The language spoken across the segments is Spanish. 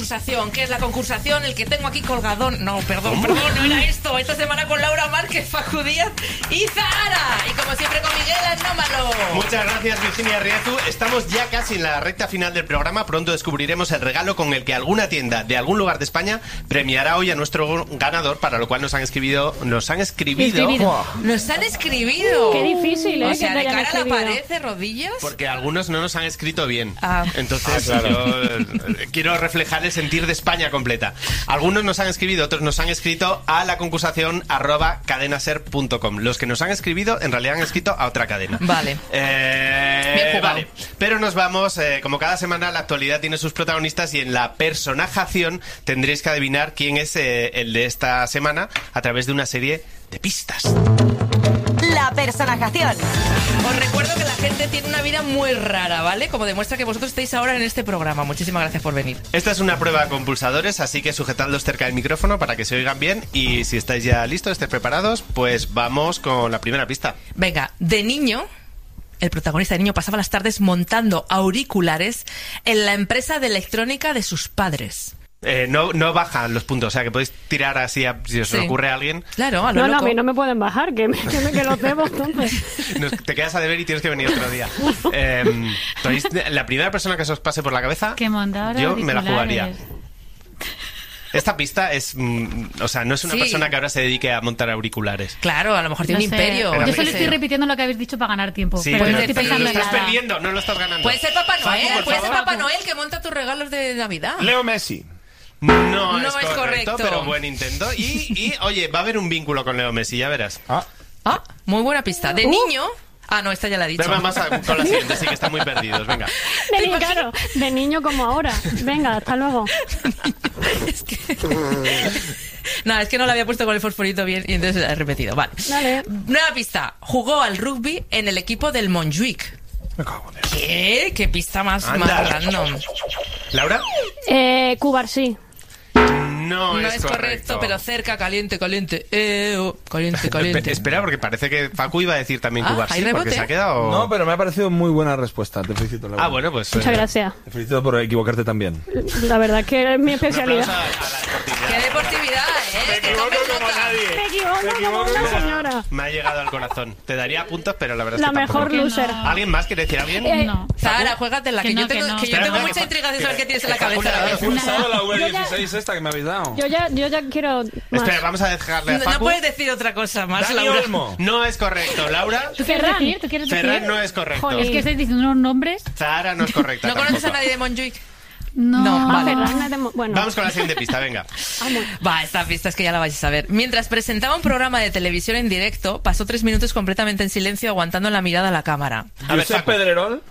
¿Qué es la concursación? El que tengo aquí colgadón. No, perdón, no era esto. Esta semana con Laura Márquez, Facu Díaz y Zahara. Y como siempre con Miguel Anómalo. Muchas gracias, Virginia Riezu. Estamos ya casi en la recta final del programa. Pronto descubriremos el regalo con el que alguna tienda de algún lugar de España premiará hoy a nuestro ganador, para lo cual nos han escribido. Nos han escribido. Qué difícil, O sea, que de cara a la escribido. pared, de rodillas. Porque algunos no nos han escrito bien. Entonces, claro. yo quiero reflejar el sentir de España completa. Algunos nos han escrito, otros nos han escrito a la concursación @cadenaser.com. Los que nos han escrito, en realidad han escrito a otra cadena. Vale. Vale. Pero nos vamos, como cada semana, la actualidad tiene sus protagonistas y en la personajación tendréis que adivinar quién es el de esta semana a través de una serie de pistas. La personajación. Os recuerdo que la gente tiene una vida muy rara, ¿vale? Como demuestra que vosotros estáis ahora en este programa. Muchísimas gracias por venir. Esta es una prueba con pulsadores, así que sujetadlos cerca del micrófono para que se oigan bien. Y si estáis ya listos, estáis preparados, pues vamos con la primera pista. Venga, de niño, el protagonista de niño pasaba las tardes montando auriculares en la empresa de electrónica de sus padres. No bajan los puntos, o sea que podéis tirar así si os ocurre a alguien. Claro, a lo No, loco. a mí no me pueden bajar, que los debo entonces. Te quedas a deber y tienes que venir otro día. La primera persona que se os pase por la cabeza, que montadora yo me la auriculares. jugaría. Esta pista es... o sea, no es una persona que ahora se dedique a montar auriculares. Claro, a lo mejor tiene un imperio. Yo solo estoy repitiendo lo que habéis dicho para ganar tiempo. Sí, pero no pero estoy pensando lo en estás nada. perdiendo, no lo estás ganando. Puede ser Papá Noel, Facu, puede ser favor. Papá Noel que monta tus regalos de Navidad. Leo Messi. No es correcto. pero buen intento. Y, oye, va a haber un vínculo con Leo Messi, ya verás. Muy buena pista. De niño... Ah, no, esta ya la he dicho. Pero vamos con la siguiente, sí que están muy perdidos, venga. Claro, de niño como ahora. Venga, hasta luego. Es que... No, es que no la había puesto con el fosforito bien y entonces la he repetido. Vale. Nueva pista. Jugó al rugby en el equipo del Montjuic. ¿Qué? ¿Qué pista más random? ¿Laura? Cubarsí. No es correcto, pero cerca, caliente. Caliente. Espera, porque parece que Facu iba a decir también Cubarsí, ¿hay rebote? porque se ha quedado... No, pero me ha parecido muy buena respuesta. Te felicito, Laura. bueno, pues... Muchas gracias. Te felicito por equivocarte también. La verdad es que es mi especialidad. Un aplauso a la deportividad. ¡Qué deportividad, Me equivoco como nadie. Me equivoco como una señora. Me ha llegado al corazón. Te daría puntos, pero la verdad es La que tampoco. mejor loser. ¿Alguien más quiere decir alguien? No. Sara, juégatela, que yo tengo Espera, mucha que intriga de que- saber qué tienes en la que Facu cabeza. le ha dado. He usado la V16 esta que me habéis dado. Yo ya quiero más. Espera, vamos a dejarle a No Facu. puedes decir otra cosa más, Dani Laura. Olmo. No es correcto. Laura. ¿Tú quieres decir? ¿Tú quieres decir? Ferran no es correcto. Joder. Es que estáis diciendo unos nombres. Zahara no es correcta. ¿No conoces a tampoco. nadie de Montjuic? No, vale. Bueno, Vamos con la siguiente pista, venga. Va, esta pista es que ya la vais a saber. Mientras presentaba un programa de televisión en directo, pasó 3 minutos completamente en silencio aguantando la mirada a la cámara. A ver, Josep Facu. Pedrerol.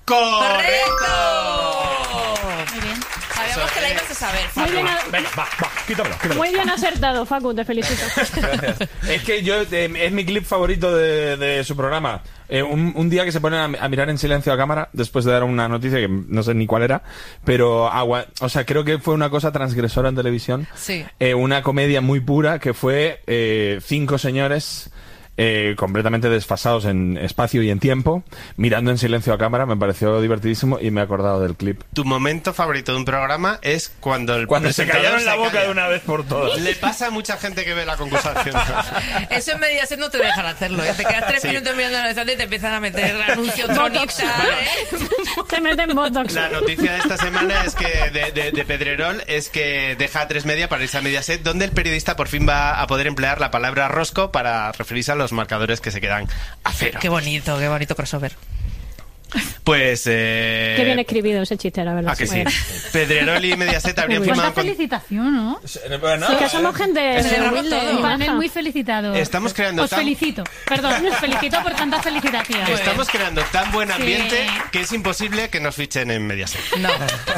¡Correcto! Muy bien. Sabíamos que la ibas a saber, muy Facu. bien, Venga, va, quítamelo. muy bien acertado, Facu, te felicito. Gracias. Es que yo es mi clip favorito de su programa. Un día que se ponen a mirar en silencio a cámara después de dar una noticia que no sé ni cuál era, pero o sea, creo que fue una cosa transgresora en televisión. Sí. Una comedia muy pura que fue 5 señores completamente desfasados en espacio y en tiempo, mirando en silencio a cámara. Me pareció divertidísimo y me he acordado del clip. Tu momento favorito de un programa es cuando el Cuando se presentador callaron la boca calla. de una vez por todas. Le pasa a mucha gente que ve la concursación. Eso en Mediaset no te dejan hacerlo, ¿eh? Te quedas 3 minutos mirando la estación y te empiezan a meter anuncios Tronix, Te meten botox. La noticia de esta semana es que de Pedrerol es que deja A3 Media para irse a Mediaset, donde el periodista por fin va a poder emplear la palabra rosco para referirse a los marcadores que se quedan a cero. Qué bonito crossover. Pues... Qué bien escribido ese chiste, la verdad. ¿A que sí? Pedrerol y Mediaset habrían Cuánta firmado... felicitación, ¿no? Bueno, Sí, que somos gente celebramos humilde todo. y Un panel maja. muy felicitado. Estamos creando Os tan- felicito. Perdón, os felicito por tanta felicitación. Estamos creando tan buen ambiente Sí. que es imposible que nos fichen en Mediaset. No.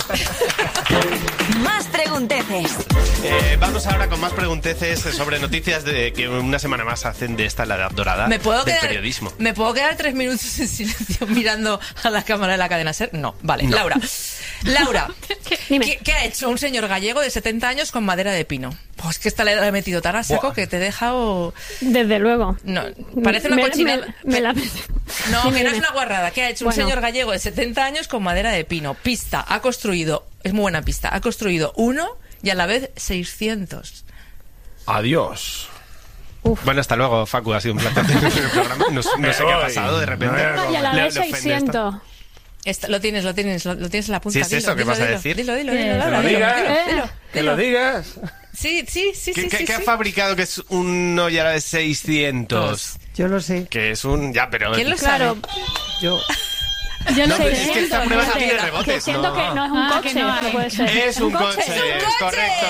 Más pregunteces. Vamos ahora con más pregunteces sobre noticias de que una semana más hacen de esta la edad dorada ¿Me puedo del quedar, periodismo. ¿Me puedo quedar 3 minutos en silencio mirando a la cámara de la cadena SER? No, vale, No. Laura. Laura, Dime. ¿qué ha hecho un señor gallego de 70 años con madera de pino? Pues que esta le he metido tan a saco que te he dejado... Desde luego. No, parece una cochinada. No, Dime, que no es dime. una guarrada. ¿Qué ha hecho un Bueno. señor gallego de 70 años con madera de pino? Pista, ha construido... Es muy buena pista. Ha construido 1 y a la vez 600. Adiós. Bueno, hasta luego, Facu. Ha sido un placer tener el programa. No sé qué ha pasado de repente. Y a la Le vez ofende esto. 600. Lo tienes en la punta. Sí, es eso que vas a decir. Dilo, Que Laura, lo digas. dilo. Que lo digas. Sí. ¿Qué ha fabricado que es un y a la vez 600? Yo lo sé. Que es un... Ya, pero... ¿Quién lo Claro, sabe? Yo. Yo No, sé. pero es que esta prueba no tiene que rebotes, siento ¿no? que no es un Ah, coche, que no no hay. puede ser. Es un coche, ¡Es un coche! correcto.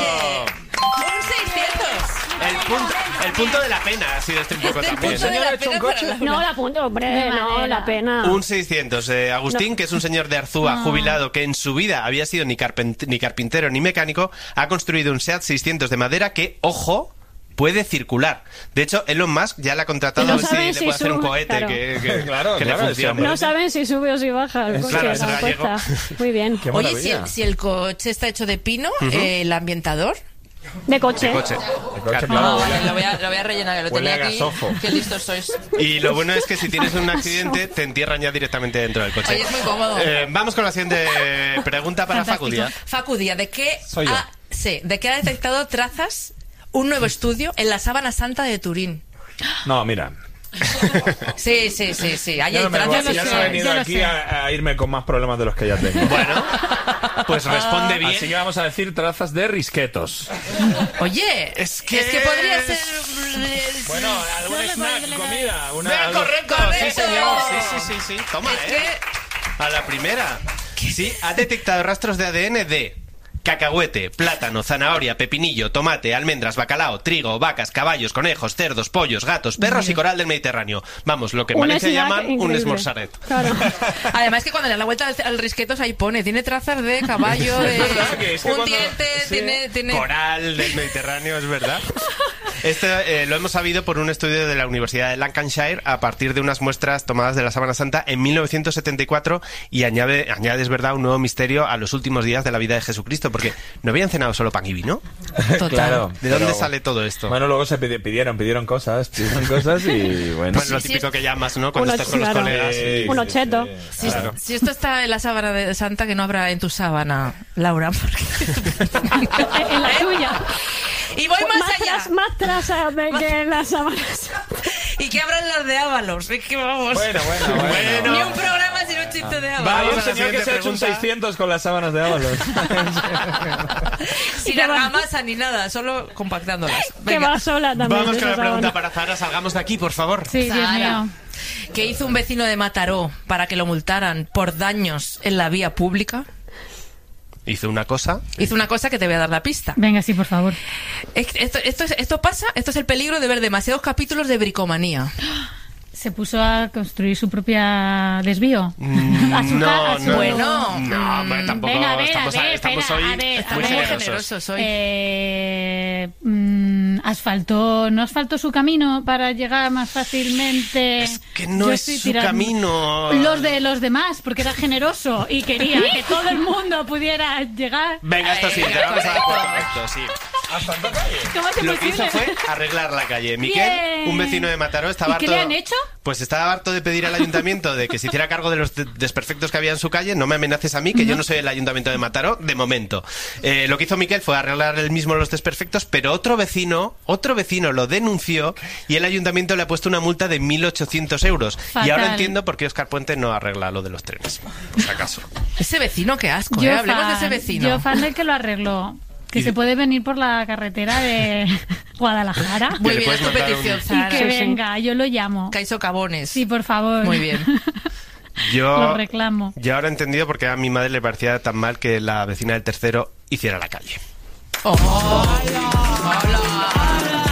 ¡Un 600! El punto de la pena ha sido este un poco El también. punto de señor la ha hecho un pena para coche? Laura. No, la punta, hombre, no, madera. la pena. Un 600. Agustín, que es un señor de Arzúa jubilado que en su vida había sido ni carpintero ni mecánico, ha construido un SEAT 600 de madera que, ojo, puede circular. De hecho, Elon Musk ya le ha contratado No a ver si saben le si puede hacer un sube, cohete claro. que Claro, le claro, funcione. No saben si sube o si baja el coche, Claro, es la gallego. apuesta. Muy bien. Qué Oye, maravilla. si el coche está hecho de pino, el ambientador... De coche. Coche. El coche, Claro. claro, vale, lo voy a rellenar, que lo Huele tenía a aquí. gasofo. Qué listos sois. Y lo bueno es que si tienes un accidente, te entierran ya directamente dentro del coche. Oye, es muy cómodo. Vamos con la siguiente pregunta para Fantástico. Facudia. Facudia, ¿de qué Soy yo. ¿de qué ha detectado trazas un nuevo estudio en la Sábana Santa de Turín? No, mira. Sí. Ahí Ya hay no, me voy- trazas. ya no sé, he venido yo lo aquí sé. a irme con más problemas de los que ya tengo. Bueno, pues responde bien. Así que vamos a decir trazas de risquetos. Oye, Es que podría ser... Bueno, algún snack, comida. Bien, correcto. Correcto. Sí, señor. Sí. Toma, Es que... A la primera. Sí, ha detectado rastros de ADN de cacahuete, plátano, zanahoria, pepinillo, tomate, almendras, bacalao, trigo, vacas, caballos, conejos, cerdos, pollos, gatos, perros y coral del Mediterráneo. Vamos, lo que en Un Valencia snack llaman un increíble. esmorzaret. Claro. Además que cuando le da la vuelta al risquetos ahí pone, tiene trazas de caballo, de verdad que es que un cuando- diente, sí. tiene... Coral del Mediterráneo, es verdad. Esto lo hemos sabido por un estudio de la Universidad de Lancashire a partir de unas muestras tomadas de la Sábana Santa en 1974 y añade, es verdad, un nuevo misterio a los últimos días de la vida de Jesucristo, porque no habían cenado solo pan y vino. Total. Claro. ¿De dónde pero- sale todo esto? Bueno, luego se pidieron cosas y bueno. Pues lo típico que llamas, ¿no? Cuando Uno- estás con los claro. colegas. Sí, Un sí, ocheto. sí. Si esto está en la sábana de Santa, que no habrá en tu sábana, Laura. En la tuya. Y voy más allá. Más trazas de que las sábanas. ¿Y qué habrán las de Ábalos? Es que vamos. Bueno. Ni un programa sin un chiste de Hay Ábalos. un a la señor que siguiente se ha hecho un pregunta. 600 con las sábanas de Ábalos. Sin argamasa ni nada, solo compactándolas. Que Venga. va sola también. Vamos de con la esa pregunta sábana. para Zara. Salgamos de aquí, por favor. Sí, Dios Sara. mío. ¿Qué hizo un vecino de Mataró para que lo multaran por daños en la vía pública? Hizo una cosa. Hizo una cosa que te voy a dar la pista. Venga, sí, por favor. Esto pasa, esto es el peligro de ver demasiados capítulos de bricomanía. Se puso a construir su propia desvío. A su ca- a su- Bueno, No, bueno, tampoco Venga, a ver, estamos, a ver, estamos espera, hoy a ver, Está muy muy generosos. generoso soy. ¿No asfaltó su camino para llegar más fácilmente? Es que no Yo es estoy su tirando- camino. Los de los demás, porque era generoso y quería que todo el mundo pudiera llegar. Venga, esto sí, te vamos a dar por correcto, sí. ¿Cómo es Lo que hizo posible? fue arreglar la calle. Miquel, Bien. un vecino de Mataró, estaba ¿Y qué harto... le han hecho? Pues estaba harto de pedir al ayuntamiento de que se hiciera cargo de los desperfectos que había en su calle. No me amenaces a mí, que yo no soy el ayuntamiento de Mataró, de momento. Lo que hizo Miquel fue arreglar él mismo los desperfectos, pero otro vecino lo denunció y el ayuntamiento le ha puesto una multa de 1.800 euros. Y Fatal. ahora entiendo por qué Óscar Puente no arregla lo de los trenes, por si acaso. Ese vecino, qué asco, Yo Hablemos de fan- ese vecino. Yo fan del que lo arregló. Que Y- se puede venir por la carretera de Guadalajara. Muy Que le bien, puedes es tu mandar petición, un- Y Sara. que Sí, sí. venga, yo lo llamo. Caiso Cabones. Sí, por favor. Muy bien. Lo reclamo. Yo ahora he entendido por qué a mi madre le parecía tan mal que la vecina del tercero hiciera la calle.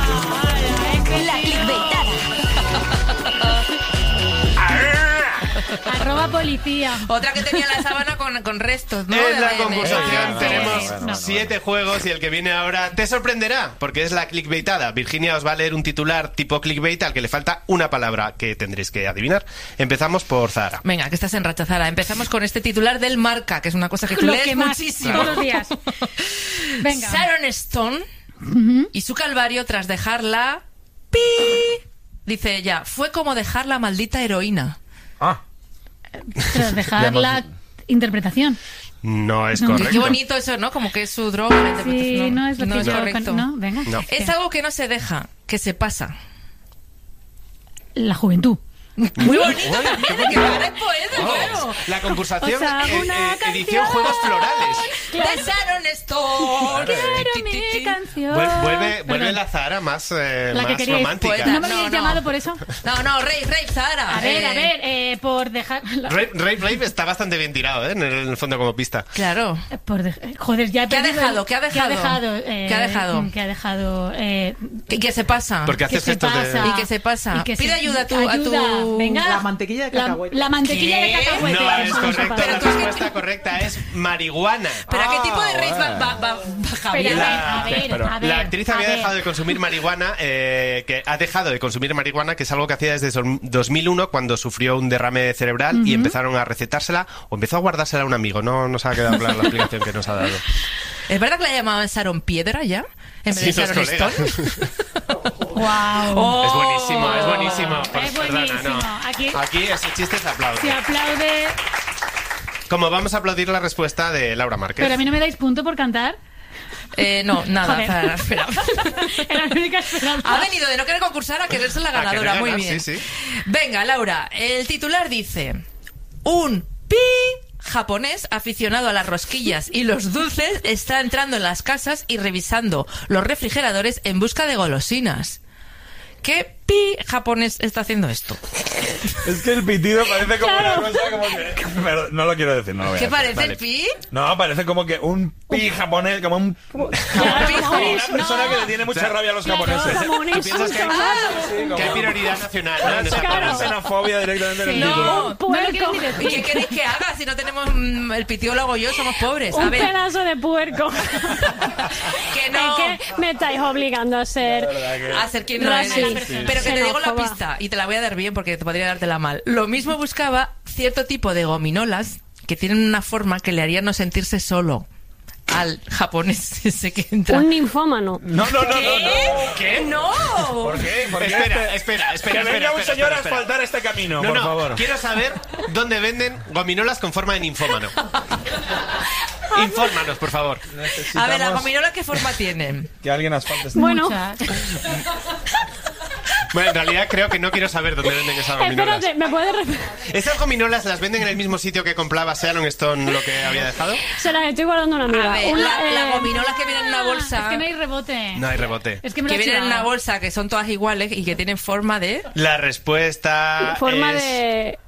La clickbaitada. @policía. Otra que tenía la sábana con restos, ¿no? En la De- concursación tenemos no. 7 juegos y el que viene ahora te sorprenderá, porque es la clickbaitada. Virginia os va a leer un titular tipo clickbait al que le falta una palabra que tendréis que adivinar. Empezamos por Zahara. Venga, que estás en racha, Zara. Empezamos con este titular del Marca, que es una cosa que tú Lo lees que más, muchísimo. todos los días. Venga. Sharon Stone y su calvario tras dejarla... ¡Pi! Dice ella, fue como dejar la maldita heroína. Tras dejar la interpretación. No es No, correcto. Qué bonito eso, ¿no? Como que es su droga. la interpretación. Sí, no es lo que yo... correcto. No, venga. No. Es algo que no se deja, que se pasa. La juventud. Muy bonito también, que parece poeta, claro. La concursación, O sea, una edición canción. Juegos Florales. De Sharon Stone. Quiero mi canción. Vuelve Perdón. la Zahara más, La que más queríais. romántica. Poeta. ¿No me No, habéis no. llamado por eso? No, Rey, Zara. A ver, por dejar... Rave está bastante bien tirado, en el fondo como pista. Claro. Joder, ya he ¿Qué ha perdido dejado? el- ¿Qué ha dejado? ¿Qué ha dejado? ¿Qué ha dejado? ¿Qué se pasa? Porque ¿Qué haces se gestos de... pasa? ¿Y qué se pasa? Y que Pide se- ayuda a tu... Venga. La mantequilla de cacahuete. La mantequilla ¿Qué? de cacahuete. No es Eso correcto, pasa. la respuesta correcta es marihuana. ¿Pero a qué tipo de rave va Javier? Pero La- a ver, La actriz a había ver. dejado de consumir marihuana, que ha dejado de consumir marihuana, que es algo que hacía desde 2001 cuando sufrió un derrame cerebral y empezaron a recetársela o empezó a guardársela a un amigo. No se ha quedado clara la explicación que nos ha dado. ¿Es verdad que la llamaban Sharon Piedra ya? En vez Sí, de sus Sharon colegas. Stone. Wow. Oh. Es buenísimo, es buenísimo. Es Perdona, buenísimo. no. Aquí- ese chiste se aplaude. Se aplaude. Como vamos a aplaudir la respuesta de Laura Márquez. Pero a mí no me dais punto por cantar. No, nada, Joder. Zara, espera. Era mi única esperanza. Ha venido de no querer concursar a querer ser la querer ganadora. Muy ganar, bien. sí, sí. Venga, Laura, el titular dice: un pi japonés aficionado a las rosquillas y los dulces está entrando en las casas y revisando los refrigeradores en busca de golosinas. ¿Qué pi japonés está haciendo esto? Es que el pitido parece como una cosa como que... Pero no lo quiero decir, no lo voy a ¿Qué decir. parece vale. el pi? No, parece como que un pi japonés, como un... Claro, Pijo. como Una persona que le tiene mucha rabia a los japoneses. como un ¿Tú piensas insulto. que hay prioridad nacional, ¿no? En esa Claro. pregunta? Xenofobia directamente en el Sí. título. No, Un no puerco. lo quiero ni decir. ¿Y qué queréis que haga si no tenemos el pitido lo hago yo? Somos pobres. A Un ver, pedazo de puerco. que no. Es que me estáis obligando a ser... A ser quien no es. Racista. Pero que te digo la Xenófoba. pista y te la voy a dar bien porque te podría dártela mal. Lo mismo buscaba cierto tipo de gominolas que tienen una forma que le haría no sentirse solo al japonés ese que entra. Un ninfómano. No. ¿Qué? ¡No! ¿Por qué? ¿Por qué? Espera. Que venga un señor a asfaltar este camino, por favor. Quiero saber dónde venden gominolas con forma de ninfómano. Infórmanos, por favor. A ver, ¿las gominolas qué forma tienen? Que alguien asfalte este Bueno, Muchas. Bueno, en realidad creo que no quiero saber dónde venden esas gominolas. espérate, ¿me puedes repetir? ¿Esas gominolas las venden en el mismo sitio que compraba Sharon Stone lo que había dejado? Se las estoy guardando a una amiga. A ver, Una, las gominolas que vienen en una bolsa. Es que no hay rebote. No hay rebote. Es que me lo Que he vienen en una chivado. bolsa que son todas iguales y que tienen forma de... La respuesta forma es... de...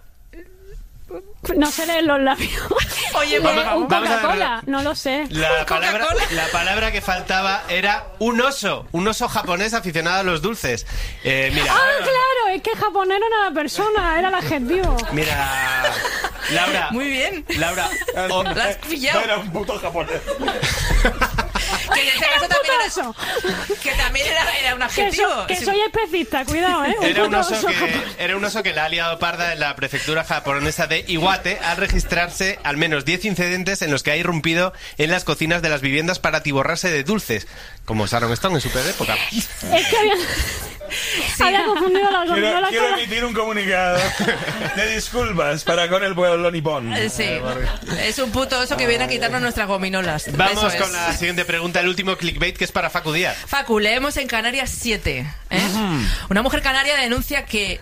No sé leer los labios. Oye, De por favor. un vamos a ver. Coca-Cola, no lo sé. La ¿Coca-Cola? palabra que faltaba era un oso japonés aficionado a los dulces. Mira, Ah, claro, es que japonés no era la persona, era el adjetivo. mira, Laura. Muy bien. Laura, La has pillado. Era un puto japonés. Que en este caso también Eso, que también era un que, adjetivo. que Sí. soy especista, cuidado, ¿eh? era un puto oso japonés. era un oso que la ha liado parda en la prefectura japonesa de Iwate al registrarse al menos 10 incidentes en los que ha irrumpido en las cocinas de las viviendas para atiborrarse de dulces, como Sharon Stone en su peor época. Es que había confundido la gominola Quiero con la... emitir un comunicado de disculpas para con el pueblo nipón. Sí, es un puto oso que viene a quitarnos nuestras gominolas. Vamos Eso es. con la siguiente pregunta, el último clickbait, que es para Facu Díaz. Facu, leemos en Canarias 7. Una mujer canaria denuncia que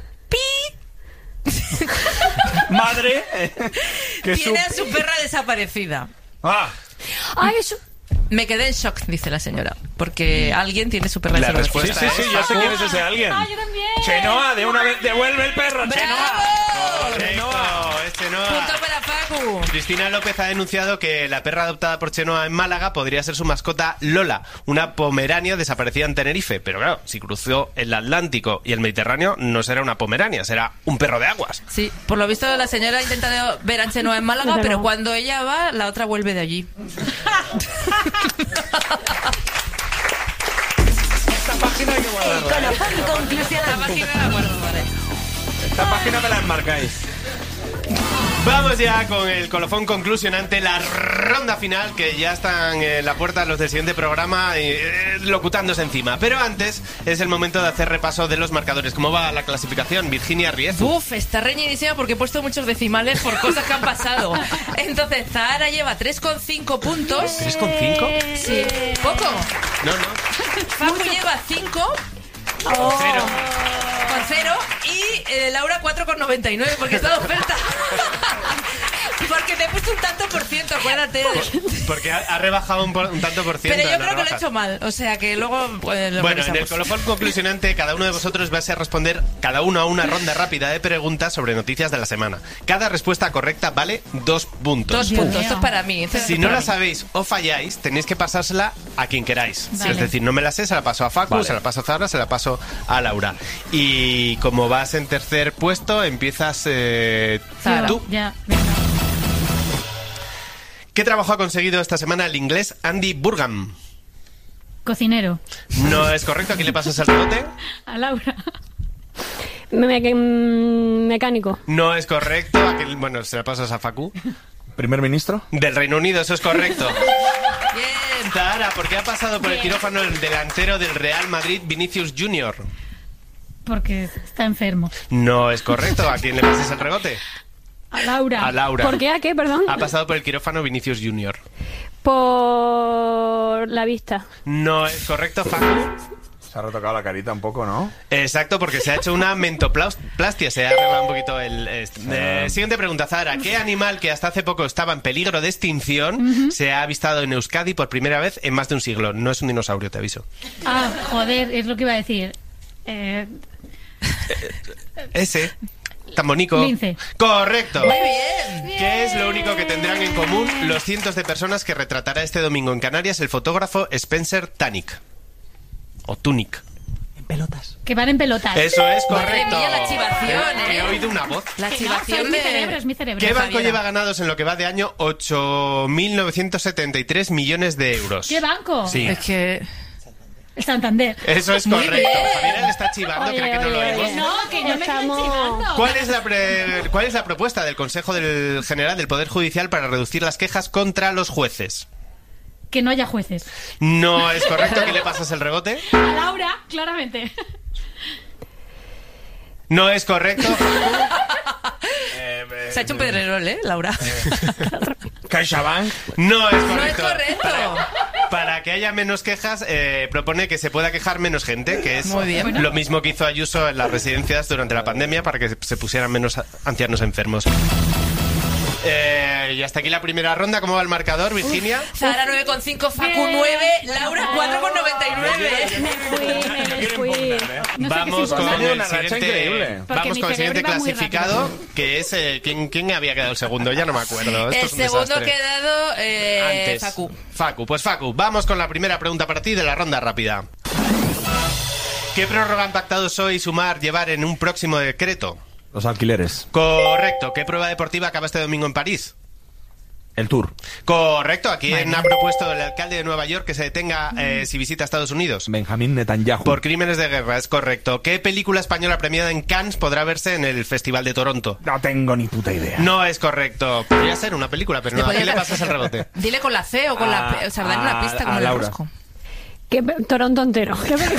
Madre, que tiene a su perra desaparecida. Ah, Ay, eso... Me quedé en shock, dice la señora, porque alguien tiene su perra La desaparecida. respuesta sí, yo sé quién es ese alguien. Ah, yo también. Chenoa, de una vez, devuelve el perro, Chenoa. Correcto, es Chenoa. Chenoa. Punto para Facu. Cristina López ha denunciado que la perra adoptada por Chenoa en Málaga podría ser su mascota Lola, una pomerania desaparecida en Tenerife. Pero claro, si cruzó el Atlántico y el Mediterráneo, no será una pomerania, será un perro de aguas. Sí, por lo visto la señora ha intentado ver a Chenoa en Málaga, Desde pero luego. cuando ella va, la otra vuelve de allí. Esta página hay que guardarla. Colofón La conclusionante. página la guardo, vale. Esta página me la enmarcáis. Vamos ya con el colofón conclusionante, la ronda final, que ya están en la puerta los del siguiente programa locutándose encima. Pero antes es el momento de hacer repaso de los marcadores. ¿Cómo va la clasificación? Virginia Riezu. Uf, está reñidísima porque he puesto muchos decimales por cosas que han pasado. Entonces, Zahara lleva 3,5 puntos. ¿3,5? Sí. ¿Poco? No. Facu lleva 5 Cero. con 0 y Laura 4,99 porque está de oferta. Porque te he puesto un tanto por ciento, acuérdate. Porque ha rebajado un tanto por ciento. Pero yo las creo que lo he rebajas. hecho mal, o sea que luego lo Bueno, en el revisamos. colofón conclusionante, cada uno de vosotros va a responder cada uno a una ronda rápida de preguntas sobre noticias de la semana. Cada respuesta correcta vale 2 puntos. 2 Dios puntos, mío. esto es para mí. Si no la sabéis o falláis, tenéis que pasársela a quien queráis. Vale. Es decir, no me la sé, se la paso a Facu, Vale. se la paso a Zara, se la paso a Laura. Y como vas en tercer puesto, empiezas Zara. tú. Ya, venga. ¿Qué trabajo ha conseguido esta semana el inglés Andy Burgam? Cocinero. No es correcto, aquí le pasas el rebote. A Laura. Mecánico. No es correcto, aquí, bueno, se la pasas a Facu. ¿Primer ministro? Del Reino Unido, eso es correcto. Bien. Zara, ¿por qué ha pasado por el quirófano el delantero del Real Madrid, Vinicius Junior? Porque está enfermo. No es correcto, ¿a quién le pasas el rebote? A Laura. A Laura. ¿Por qué? ¿A qué? Perdón. Ha pasado por el quirófano Vinicius Junior. Por la vista. No es correcto, Facu. Se ha retocado la carita un poco, ¿no? Exacto, porque se ha hecho una mentoplastia, se ha arreglado un poquito el... siguiente pregunta, Zara. ¿Qué animal que hasta hace poco estaba en peligro de extinción se ha avistado en Euskadi por primera vez en más de un siglo? No es un dinosaurio, te aviso. Ah, joder, es lo que iba a decir. Ese... Tan bonito. Lince. Correcto. Muy bien. ¿Qué es lo único que tendrán en común los cientos de personas que retratará este domingo en Canarias el fotógrafo Spencer Tunick? O Tunick. Que van en pelotas. Eso es Madre correcto. mía, la chivación, He oído una voz. La Que no, chivación es mi de... cerebro, es mi cerebro. ¿Qué banco Javiera. lleva ganados en lo que va de año 8.973 millones de euros? ¿Qué banco? Sí. Es que... El Santander. Eso es Muy correcto. bien. Javiera le está chivando, Oye, cree que no lo oye, oímos. oye. No, que yo me estoy Estamos- chivando. ¿Cuál es la propuesta del Consejo General del Poder Judicial para reducir las quejas contra los jueces? Que no haya jueces. No es correcto. ¿Qué le pasas el rebote? A Laura, claramente. No es correcto. Se ha hecho un pedrerol, Laura? CaixaBank. No es correcto. No es correcto. Para que haya menos quejas, propone que se pueda quejar menos gente, que es Muy bien. lo mismo que hizo Ayuso en las residencias durante la pandemia para que se pusieran menos ancianos enfermos. Y hasta aquí la primera ronda. ¿Cómo va el marcador, Virginia? Zara 9,5, Facu 9, Laura 4,99. Me fui. No sé Vamos qué con significa. el Una racha siguiente, increíble. Porque vamos mi con el siguiente cerebro va muy clasificado, que es ¿quién había quedado el segundo? Ya no me acuerdo. Esto El es un segundo ha desastre. quedado Antes. Facu. Facu, pues Facu, vamos con la primera pregunta para ti de la ronda rápida. ¿Qué prórroga han pactado hoy Sumar llevar en un próximo decreto? Los alquileres. Correcto. ¿Qué prueba deportiva acaba este domingo en París? El Tour. Correcto. Aquí ha propuesto el alcalde de Nueva York que se detenga si visita Estados Unidos. Benjamín Netanyahu. Por crímenes de guerra, es correcto. ¿Qué película española premiada en Cannes podrá verse en el Festival de Toronto? No tengo ni puta idea. No es correcto. Podría ser una película, pero no. ¿A quién le pasas el rebote? Dile con la C o con la P. O sea, dale una pista a como el Laura. rosco. Toronto entero.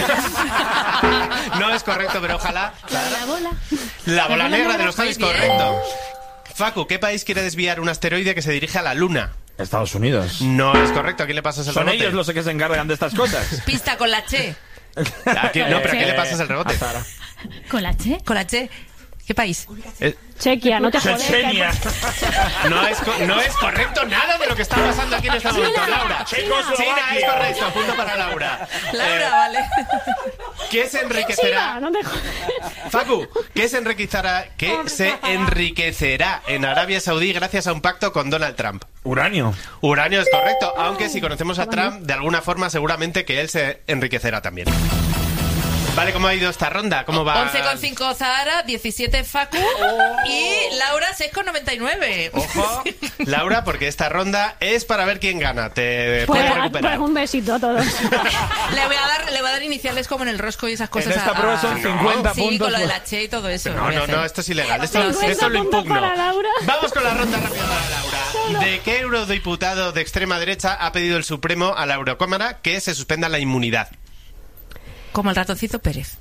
No es correcto, pero ojalá. La bola. La bola negra de negra. los Javis, Muy bien. correcto. Facu, ¿qué país quiere desviar un asteroide que se dirige a la Luna? Estados Unidos. No es correcto. ¿A quién le pasas el Son rebote? ellos los que se encargan de estas cosas. Pista con la Che. No, pero ¿a quién le pasas el rebote? ¿Con la Che? Con la Che. ¿Qué país? Chequia, no te jodes. Chechenia. No es correcto nada de lo que está pasando aquí en este momento, Laura. China es correcto, punto para Laura. Laura, vale. ¿Qué se enriquecerá? No te jodes. Facu, ¿qué se enriquecerá en Arabia Saudí gracias a un pacto con Donald Trump? Uranio. Uranio es correcto, aunque si conocemos a Trump, de alguna forma seguramente que él se enriquecerá también. Vale, ¿cómo ha ido esta ronda? ¿Cómo va? 11,5 Zahara, 17 Facu y Laura 6,99. Ojo, Laura, porque esta ronda es para ver quién gana. Te puedes recuperar. Pues un besito a todos. Le voy a dar iniciales como en el rosco y esas cosas. En esta prueba son 50 sí, puntos. con lo de la Che y todo eso. No, esto es ilegal. Esto lo 50 impugno. para Laura. Vamos con la ronda rápida para Laura. ¿De qué eurodiputado de extrema derecha ha pedido el Supremo a la Eurocámara que se suspenda la inmunidad? Como el ratoncito Pérez.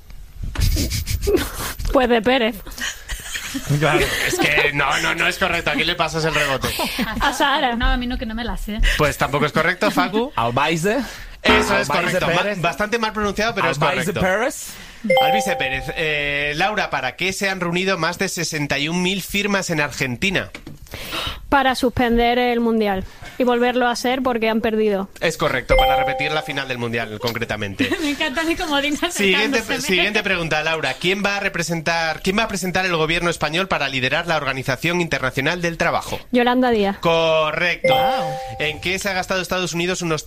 Pues de Pérez. Claro. Es que no es correcto. Aquí le pasas el rebote. A Sara. No, a mí no, que no me la sé. Pues tampoco es correcto, Facu. Albaise. Eso es Albaise correcto. Pérez. Bastante mal pronunciado, pero Albaise es correcto. Pérez. Alvise Pérez. Laura, ¿para qué se han reunido más de 61.000 firmas en Argentina? Para suspender el Mundial y volverlo a hacer porque han perdido. Es correcto, para repetir la final del Mundial, concretamente. Me encanta mi comodín Siguiente pregunta, Laura. ¿Quién va a presentar el gobierno español para liderar la Organización Internacional del Trabajo? Yolanda Díaz. Correcto. ¿En qué se ha gastado Estados Unidos unos